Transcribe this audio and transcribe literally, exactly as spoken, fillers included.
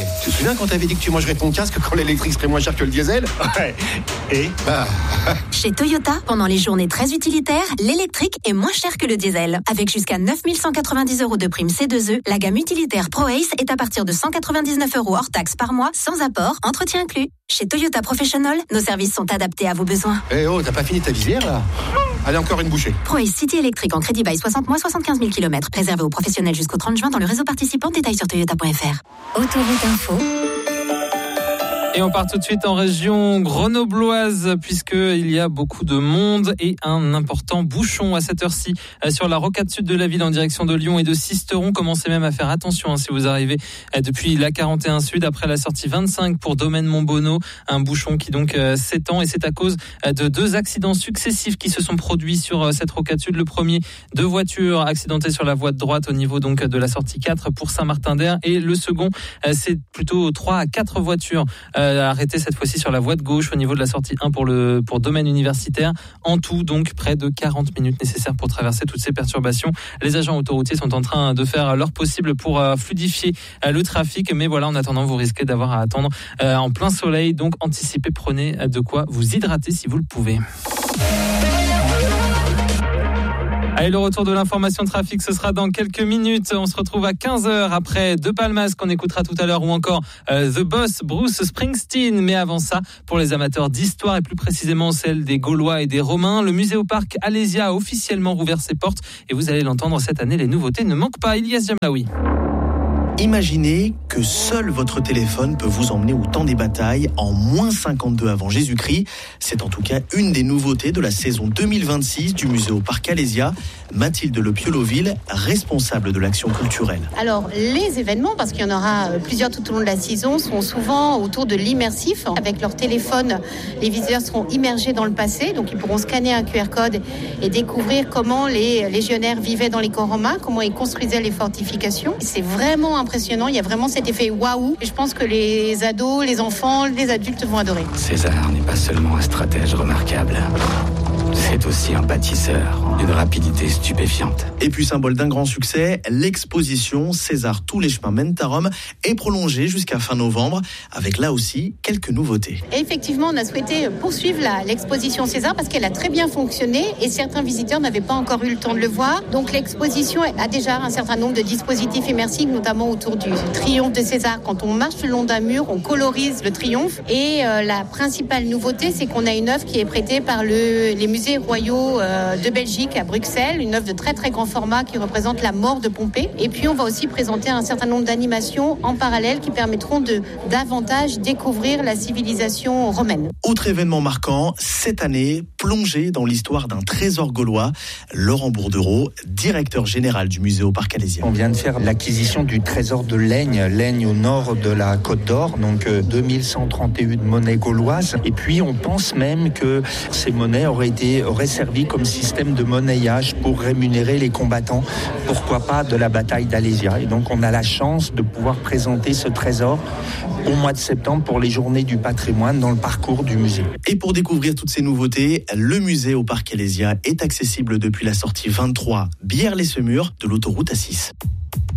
Ouais. Tu te souviens quand t'avais dit que tu mangerais ton casque quand l'électrique serait moins cher que le diesel? Ouais. Et Bah. Chez Toyota, pendant les journées très utilitaires, l'électrique est moins cher que le diesel. Avec jusqu'à neuf mille cent quatre-vingt-dix euros de prime C deux E, la gamme utilitaire ProAce est à partir de cent quatre-vingt-dix-neuf euros hors taxe par mois, sans apport, entretien inclus. Chez Toyota Professional, nos services sont adaptés à vos besoins. Eh oh, t'as pas fini ta visière là? Allez, encore une bouchée. ProAce City électrique en crédit bail soixante mois, soixante-quinze mille kilomètres. Réservé aux professionnels jusqu'au trente juin dans le réseau participant. Détails sur toyota point f r. Autoroute Info. Et on part tout de suite en région grenobloise puisqu'il y a beaucoup de monde et un important bouchon à cette heure-ci sur la rocade sud de la ville en direction de Lyon et de Sisteron. Commencez même à faire attention hein, si vous arrivez depuis la quarante et un Sud après la sortie vingt-cinq pour Domaine Montbonneau. Un bouchon qui donc euh, s'étend et c'est à cause de deux accidents successifs qui se sont produits sur euh, cette rocade sud. Le premier, deux voitures accidentées sur la voie de droite au niveau donc de la sortie quatre pour Saint-Martin-d'Air et le second, euh, c'est plutôt trois à quatre voitures euh, arrêté cette fois-ci sur la voie de gauche au niveau de la sortie un pour le pour domaine universitaire. En tout, donc près de quarante minutes nécessaires pour traverser toutes ces perturbations. Les agents autoroutiers sont en train de faire leur possible pour euh, fluidifier euh, le trafic, mais voilà, en attendant, vous risquez d'avoir à attendre euh, en plein soleil. Donc anticipez, prenez de quoi vous hydrater si vous le pouvez. Allez, le retour de l'information trafic, ce sera dans quelques minutes. On se retrouve à quinze heures après De Palmas qu'on écoutera tout à l'heure ou encore euh, The Boss, Bruce Springsteen. Mais avant ça, pour les amateurs d'histoire et plus précisément celle des Gaulois et des Romains, le musée au parc Alésia a officiellement rouvert ses portes et vous allez l'entendre cette année, les nouveautés ne manquent pas. Ilyas Jamlaoui. Imaginez que seul votre téléphone peut vous emmener au temps des batailles en moins cinquante-deux avant Jésus-Christ. C'est en tout cas une des nouveautés de la saison deux mille vingt-six du musée au parc Alésia. Mathilde Le Pioloville, responsable de l'action culturelle. Alors, les événements, parce qu'il y en aura plusieurs tout au long de la saison, sont souvent autour de l'immersif. Avec leur téléphone, les visiteurs seront immergés dans le passé, donc ils pourront scanner un Q R code et découvrir comment les légionnaires vivaient dans les camps romains, comment ils construisaient les fortifications. C'est vraiment impressionnant, il y a vraiment cet effet waouh. Et je pense que les ados, les enfants, les adultes vont adorer. César n'est pas seulement un stratège remarquable. C'est aussi un bâtisseur d'une rapidité stupéfiante. Et puis, symbole d'un grand succès, l'exposition César, tous les chemins mènent à Rome est prolongée jusqu'à fin novembre, avec là aussi quelques nouveautés. Et effectivement, on a souhaité poursuivre la, l'exposition César parce qu'elle a très bien fonctionné et certains visiteurs n'avaient pas encore eu le temps de le voir. Donc l'exposition a déjà un certain nombre de dispositifs immersifs, notamment autour du triomphe de César. Quand on marche le long d'un mur, on colorise le triomphe. Et euh, la principale nouveauté, c'est qu'on a une œuvre qui est prêtée par le, les musées royaux euh, de Belgique à Bruxelles, une œuvre de très très grand format qui représente la mort de Pompée. Et puis on va aussi présenter un certain nombre d'animations en parallèle qui permettront de davantage découvrir la civilisation romaine. Autre événement marquant, cette année, plongé dans l'histoire d'un trésor gaulois, Laurent Bourdereau, directeur général du musée au parc Alésia. On vient de faire l'acquisition du trésor de Laigne, Laigne au nord de la Côte d'Or, donc deux mille cent trente et un monnaies gauloises. Et puis on pense même que ces monnaies auraient été auraient servi comme système de monnayage pour rémunérer les combattants, pourquoi pas de la bataille d'Alésia. Et donc on a la chance de pouvoir présenter ce trésor au mois de septembre pour les journées du patrimoine dans le parcours du musée. Et pour découvrir toutes ces nouveautés, le musée au parc Alésia est accessible depuis la sortie vingt-trois Bière-les-Semurs de l'autoroute A six.